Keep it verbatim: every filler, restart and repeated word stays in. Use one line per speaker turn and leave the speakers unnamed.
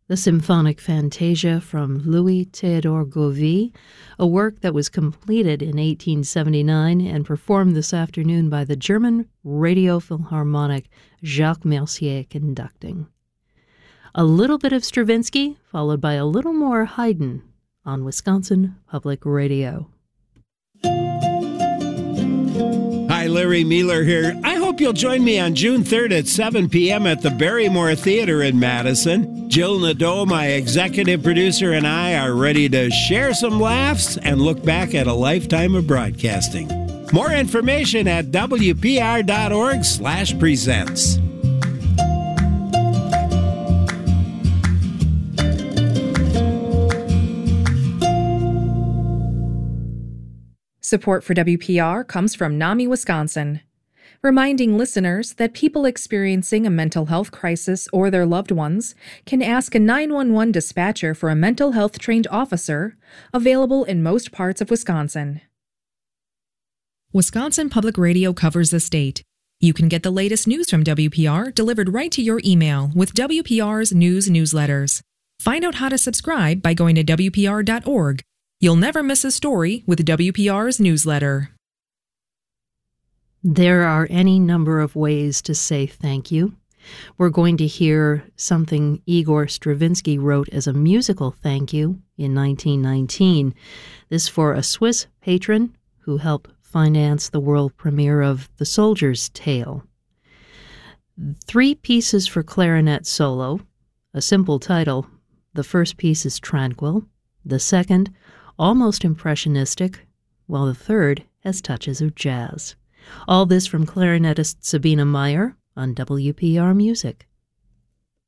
the Symphonic Fantasia from Louis Théodore Gauvie, a work that was completed in eighteen seventy-nine and performed this afternoon by the German Radio Philharmonic, Jacques Mercier conducting. A little bit of Stravinsky, followed by a little more Haydn on Wisconsin Public Radio.
Hi, Larry Mueller here. I hope you'll join me on June third at seven p.m. at the Barrymore Theater in Madison. Jill Nadeau, my executive producer, and I are ready to share some laughs and look back at a lifetime of broadcasting. More information at W P R dot org slash presents.
Support for W P R comes from NAMI, Wisconsin, reminding listeners that people experiencing a mental health crisis or their loved ones can ask a nine one one dispatcher for a mental health trained officer, available in most parts of Wisconsin. Wisconsin Public Radio covers the state. You can get the latest news from W P R delivered right to your email with W P R's news newsletters. Find out how to subscribe by going to W P R dot org. You'll never miss a story with W P R's newsletter.
There are any number of ways to say thank you. We're going to hear something Igor Stravinsky wrote as a musical thank you in nineteen nineteen. This for a Swiss patron who helped finance the world premiere of The Soldier's Tale. Three pieces for clarinet solo, a simple title. The first piece is tranquil. The second, almost impressionistic, while the third has touches of jazz. All this from clarinetist Sabina Meyer on W P R Music.